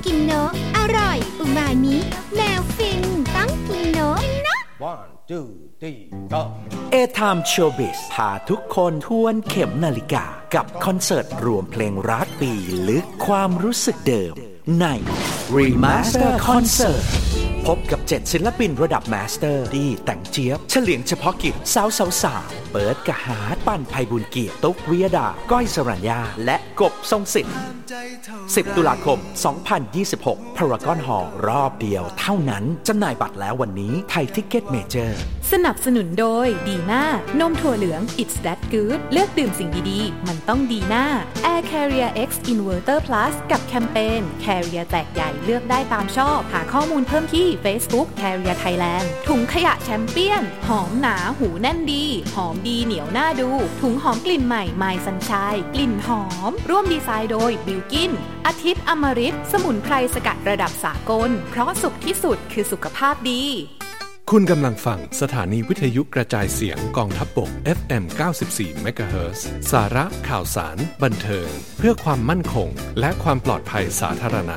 กินเนอะอร่อยอุมามิแมวฟินต้องกินเนอะนะ One, two, three, go A-Time Showbiz พาทุกคนทวนเข็มนาฬิกากับคอนเสิร์ตรวมเพลงรักปีลึกความรู้สึกเดิมใน Remaster Concert พบกับ7ศิลปินระดับมาสเตอร์ที่แต่งเจี๊ยบเฉลียงเฉพาะกิจสาวเปิดกะหาปั่นไพบุญเกียรติตุ๊กวิยดาก้อยสรัญญาและกบทรงสิทธิ์10 ตุลาคม 2026 Paragon Hall รอบเดียวเท่านั้นจำหน่ายบัตรแล้ววันนี้ไทยทิกเก็ตเมเจอร์สนับสนุนโดยดีน่านมถั่วเหลือง It's That Good เลือกดื่มสิ่งดีๆมันต้องดีน่า Air Carrier X Inverter Plus กับแคมเปญ Carrier แจกใหญ่เลือกได้ตามชอบหาข้อมูลเพิ่มที่ Facebook Carrier Thailand ถุงขยะแชมเปี้ยนหอมหนาหูแน่นดีหอมดีเหนียวน่าดูถุงหอมกลิ่นใหม่ My Sunshine กลิ่นหอมร่วมดีไซน์โดยบิลกินอาทิตย์อมฤตสมุนไพรสกัดระดับสากลเพราะสุขที่สุดคือสุขภาพดีคุณกำลังฟังสถานีวิทยุกระจายเสียงกองทัพบก FM 94 เมกะเฮิรตซ์ สาระข่าวสารบันเทิงเพื่อความมั่นคงและความปลอดภัยสาธารณะ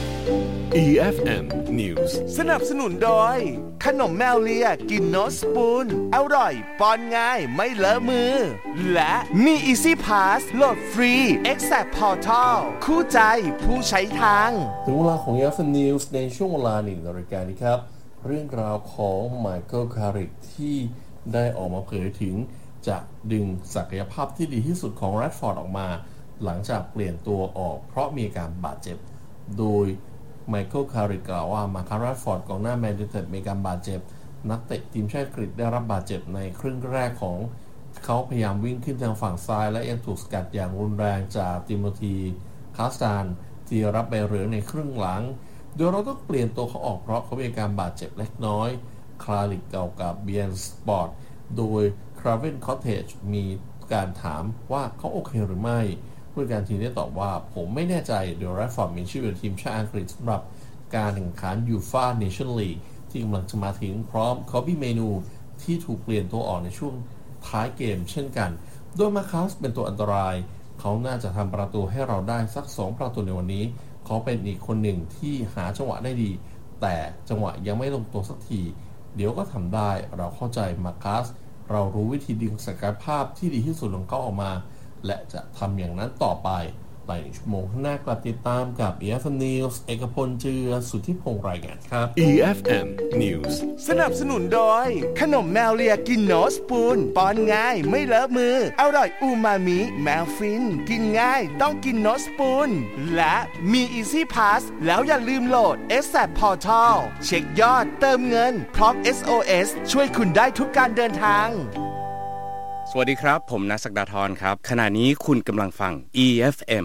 EFM News สนับสนุนโดยขนมแมวเลียกินโนสปูนอร่อยป้อนง่ายไม่เลอะมือและมี Easy Pass โหลดฟรี Exact Portal คู่ใจผู้ใช้ทางถึงเวลาของ EFM News ในช่วงเวลา 1 นาฬิกานี้ครับเรื่องราวของไมเคิล คาริกที่ได้ออกมาเผยถึงจะดึงศักยภาพที่ดีที่สุดของแรดฟอร์ดออกมาหลังจากเปลี่ยนตัวออกเพราะมีอาการบาดเจ็บโดยไมเคิล คาริกกล่าวว่ามาคัส แรดฟอร์ดกองหน้าแมนยูไนเต็ดมีอาการบาดเจ็บนักเตะทีมชาติอังกฤษได้รับบาดเจ็บในครึ่งแรกของเขาพยายามวิ่งขึ้นทางฝั่งซ้ายและยังถูกสกัดอย่างรุนแรงจากติโมธี คาสตานที่รับใบเหลืองในครึ่งหลังโดยเราต้องเปลี่ยนตัวเขาออกเพราะเขามีอาการบาดเจ็บเล็กน้อยคลาริกเก่ากับเบียนสปอร์ตโดยคราเวนคอตเทจมีการถามว่าเขาโอเคหรือไม่ผู้การทีมได้ตอบว่าผมไม่แน่ใจโดยแรดฟอร์ดมีชื่อเป็นทีมชาติอังกฤษสำหรับการแข่งขันยูฟ่าเนชั่นลีกที่กำลังจะมาถึงพร้อมคอบี้เมนูที่ถูกเปลี่ยนตัวออกในช่วงท้ายเกมเช่นกันโดยมาคัสเป็นตัวอันตรายเขาน่าจะทำประตูให้เราได้สัก2ประตูในวันนี้เขาเป็นอีกคนหนึ่งที่หาจังหวะได้ดีแต่จังหวะยังไม่ลงตัวสักทีเดี๋ยวก็ทำได้เราเข้าใจมาคัสเรารู้วิธีดึงศักยภาพที่ดีที่สุดของเขาออกมาและจะทำอย่างนั้นต่อไปหลายชั่วโมงข้างหน้ากลับติดตามกับ EFM News เอกพลเจือสุทธิพงษ์รายงานครับ EFM News สนับสนุนโดยขนมแมวเลียกินโนสปูนป้อนง่ายไม่เลอะมืออร่อยอูมามิแมวฟินกินง่ายต้องกินโนสปูนและมี Easy Pass แล้วอย่าลืมโหลด Exact Portal เช็คยอดเติมเงินพร้อม SOS ช่วยคุณได้ทุกการเดินทางสวัสดีครับผมณศักดาธรครับขณะนี้คุณกำลังฟัง EFM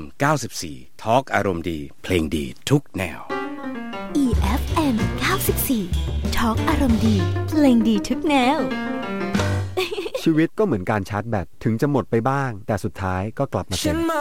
94 Talk อารมณ์ดีเพลงดีทุกแนว EFM 94 Talk อารมณ์ดีเพลงดีทุกแนวชีวิตก็เหมือนการชาร์จแบตถึงจะหมดไปบ้างแต่สุดท้ายก็กลับมาเป็น